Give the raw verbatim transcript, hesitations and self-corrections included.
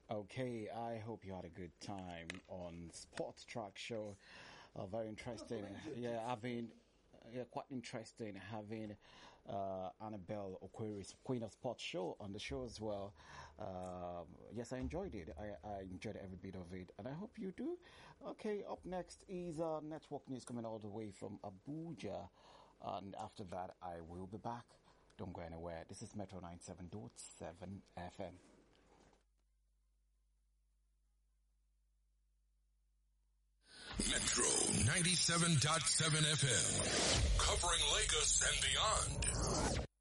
Okay, I hope you had a good time on Sport Track Show. Uh, very interesting. Yeah, having yeah, quite interesting having uh, Annabelle Okwiri's Queen of Sports show on the show as well. Uh, yes, I enjoyed it. I, I enjoyed every bit of it, and I hope you do. Okay, up next is uh, network news coming all the way from Abuja, and after that, I will be back. Don't go anywhere. This is Metro ninety-seven point seven F M. Metro ninety-seven point seven F M, covering Lagos and beyond.